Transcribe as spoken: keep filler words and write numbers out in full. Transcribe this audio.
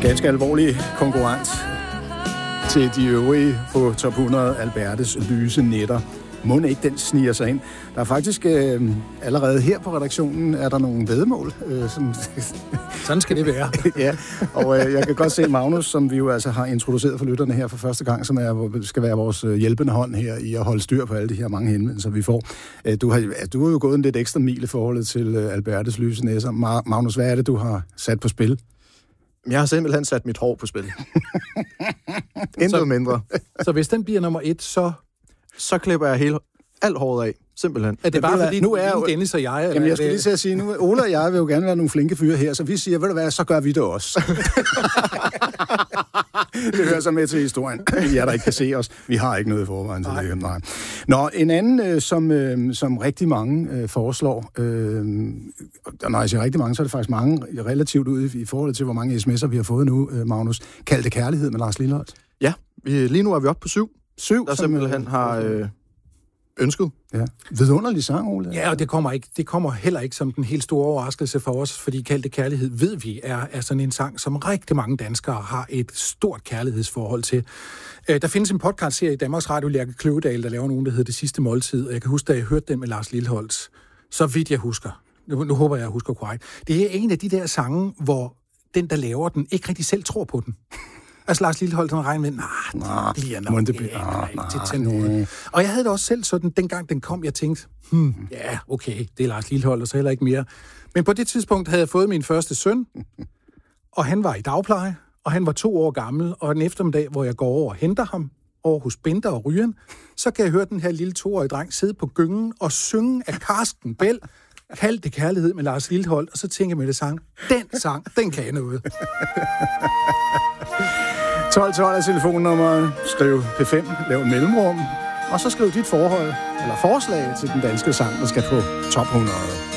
ganske alvorlig konkurrent til de øvrige på top hundrede Albertes lyse nætter. Må ikke den sniger sig ind. Der er faktisk øh, allerede her på redaktionen, er der nogle væddemål. Øh, sådan, sådan skal det være. Ja, og øh, jeg kan godt se Magnus, som vi jo altså har introduceret for lytterne her for første gang, som er, skal være vores hjælpende hånd her i at holde styr på alle de her mange henvendelser, vi får. Øh, du, har, du har jo gået en lidt ekstra mil i forholdet til øh, Albertes lyse næser. Ma- Magnus, hvad er det, du har sat på spil? Jeg har simpelthen sat mit hår på spil. Intet så, mindre. Så hvis den bliver nummer et, så... Så klipper jeg hele, alt håret af, simpelthen. Er det bare fordi, nu er jo Dennis og jeg... Jamen, jeg skulle lige til at sige, nu Ole og jeg vil jo gerne være nogle flinke fyre her, så vi siger, ved du hvad, så gør vi det også. Det hører så med til historien. Vi er der ikke kan se os. Vi har ikke noget i forvejen til det. Nej. Nå, en anden, øh, som, øh, som rigtig mange øh, foreslår, øh, når jeg siger rigtig mange, så er det faktisk mange relativt ud i, i forhold til, hvor mange sms'er vi har fået nu, øh, Magnus. Kald det kærlighed med Lars Lilholt. Ja, vi, lige nu er vi oppe på syv. Syv, der simpelthen har øh, ønsket. Ja. Vidunderlig sang, Ole. Ja, og det kommer, ikke, det kommer heller ikke som den helt store overraskelse for os, fordi Kald det kærlighed, ved vi, er, er sådan en sang, som rigtig mange danskere har et stort kærlighedsforhold til. Der findes en podcastserie i Danmarks Radio, Lærke Kløvedal, der laver nogen, der hedder Det sidste måltid, og jeg kan huske, da jeg hørte den med Lars Lilholt, så vidt jeg husker. Nu, nu håber jeg, jeg husker korrekt. Det er en af de der sange, hvor den, der laver den, ikke rigtig selv tror på den. Altså Lars Lilholt, han regner med, nej, nah, det bliver nok det bliver, ah, rigtigt til nogen. Og jeg havde det også selv sådan, dengang den kom, jeg tænkte, hmm, ja, okay, det er Lars Lilholt, og så heller ikke mere. Men på det tidspunkt havde jeg fået min første søn, og han var i dagpleje, og han var to år gammel, og en eftermiddag, hvor jeg går over og henter ham, over hos Bente og Ryan, så kan jeg høre den her lille toårige dreng sidde på gyngen og synge af Karsten Bell, Kald det kærlighed med Lars Lilholt, og så tænker jeg med det sang, den sang, den kan jeg noget. tolv tolv er telefonnummeret. Skriv P fem, lav mellemrum, og så skriv dit forhold eller forslag til den danske sang, der skal på top hundrede.